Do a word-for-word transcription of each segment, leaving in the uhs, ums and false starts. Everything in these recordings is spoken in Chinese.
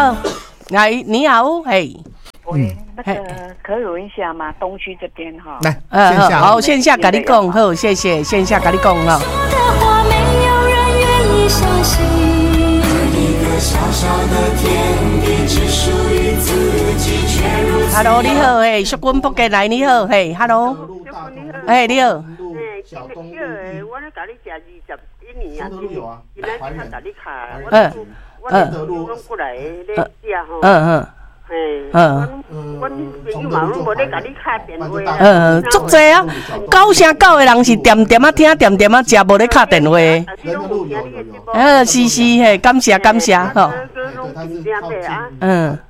好，来，你好，嘿。 喂，那个可以问一下吗？东区这边哈， 来，线下好，线下跟你讲，好，谢谢，线下跟你讲哈。Hello， 你好，嘿，淑君福建来，你好，嘿 ，Hello， 哎，你好。 小东路，我咧甲你食二十一年啊， 都有啊， 今仔日甲你卡，我嗯我我拢过来咧食吼。 嗯嗯。 嗯，我朋友嘛拢无咧甲你敲电话啊。 嗯，足济啊，九成九的人是点点啊听，点点啊食，无咧敲电话。呃，是是嘿，感谢感谢吼。嗯。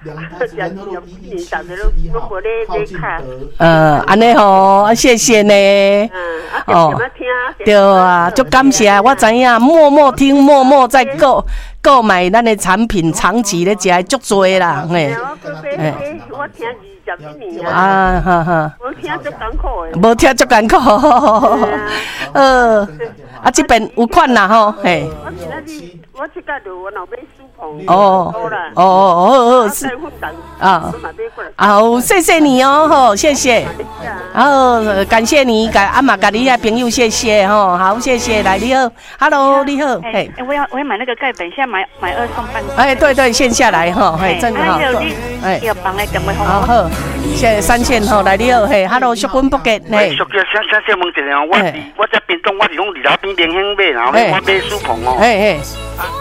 呃，安尼吼，谢谢呢。哦，对啊，足感谢，我知影，默默听，默默在购购买咱的产品，长期咧食足多啦，嘿。 哎，我听二十一年啊，哈哈， 无听足艰苦的， 无听足艰苦，呃，啊，这边有款啦吼，嘿。 我今仔日我即个就我老买书棚， 哦，哦哦哦，是啊，好，谢谢你哦，吼，谢谢，然后感谢你，感阿妈，感你的朋友，谢谢吼，好，谢谢，来你好 ，Hello， 你好， 哎，我要我要买那个钙粉，现在买买二送半， 哎，对对，线下来哈，嘿，真的哈， 哎，要帮来点位好， 好，现在三线吼，来你好，嘿 ，Hello， 淑君福建， 嘿，淑君，想想想问一下哦，我我这边东我是讲二楼边连兴买，然后我买书棚哦， 嘿嘿。